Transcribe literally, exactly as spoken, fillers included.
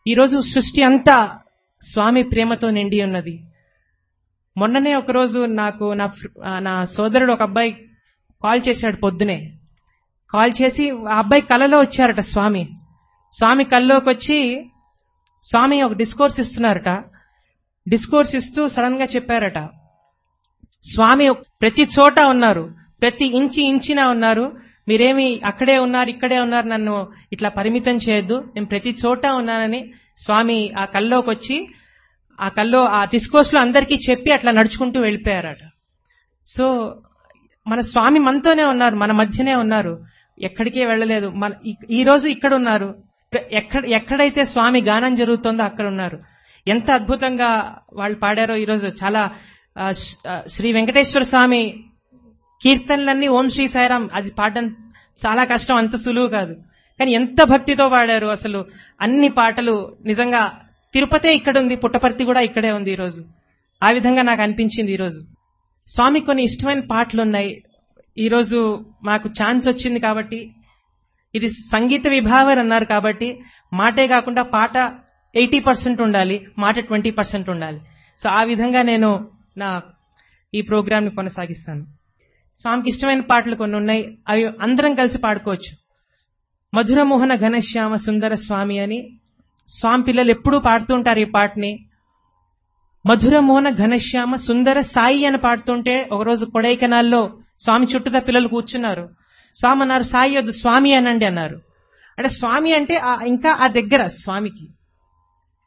ఈరోజు సృష్టి అంతా స్వామి ప్రేమతో నిండి ఉన్నది. మొన్ననే ఒకరోజు నాకు నా నా సోదరుడు ఒక అబ్బాయి కాల్ చేశాడు పొద్దునే. కాల్ చేసి ఆ అబ్బాయి కలలో వచ్చారట స్వామి. స్వామి కల్లోకి వచ్చి స్వామి ఒక డిస్కోర్స్ ఇస్తున్నారట. డిస్కోర్స్ ఇస్తూ సడన్ గా చెప్పారట, స్వామి ప్రతి చోట ఉన్నారు, ప్రతి ఇంచి ఇంచిన ఉన్నారు, మీరేమి అక్కడే ఉన్నారు ఇక్కడే ఉన్నారు, నన్ను ఇట్లా పరిమితం చేయొద్దు, నేను ప్రతి చోట ఉన్నానని స్వామి ఆ కల్లోకి వచ్చి ఆ కల్లో ఆ డిస్కోర్స్ లో అందరికీ చెప్పి అట్లా నడుచుకుంటూ వెళ్ళిపోయారట. సో మన స్వామి మనతోనే ఉన్నారు, మన మధ్యనే ఉన్నారు, ఎక్కడికే వెళ్ళలేదు. మన ఈ రోజు ఇక్కడ ఉన్నారు, ఎక్కడ ఎక్కడైతే స్వామి గానం జరుగుతుందో అక్కడ ఉన్నారు. ఎంత అద్భుతంగా వాళ్ళు పాడారో ఈరోజు. చాలా శ్రీ వెంకటేశ్వర స్వామి కీర్తనలన్నీ ఓం శ్రీ సాయిరాం, అది పాడడం చాలా కష్టం, అంత సులువు కాదు. కానీ ఎంత భక్తితో పాడారు అసలు. అన్ని పాటలు నిజంగా తిరుపతే ఇక్కడ ఉంది, పుట్టపర్తి కూడా ఇక్కడే ఉంది ఈరోజు. ఆ విధంగా నాకు అనిపించింది ఈరోజు. స్వామి కొన్ని ఇష్టమైన పాటలు ఉన్నాయి. ఈరోజు మాకు ఛాన్స్ వచ్చింది కాబట్టి, ఇది సంగీత విభావర్ అన్నారు కాబట్టి మాటే కాకుండా పాట ఎయిటీ పర్సెంట్ ఉండాలి, మాట ట్వంటీ పర్సెంట్ ఉండాలి. సో ఆ విధంగా నేను నా ఈ ప్రోగ్రామ్ ని కొనసాగిస్తాను. స్వామికి ఇష్టమైన పాటలు కొన్ని ఉన్నాయి, అవి అందరం కలిసి పాడుకోవచ్చు. మధురమోహన ఘనశ్యామ సుందర స్వామి అని స్వామి పిల్లలు ఎప్పుడూ పాడుతూ ఉంటారు ఈ పాటని. మధురమోహన ఘనశ్యామ సుందర సాయి అని పాడుతుంటే ఒకరోజు కొడైకెనాల్లో స్వామి చుట్టూతా పిల్లలు కూర్చున్నారు. స్వామి అన్నారు, సాయి వద్దు స్వామి అనండి అన్నారు. అంటే స్వామి అంటే ఇంకా ఆ దగ్గర స్వామికి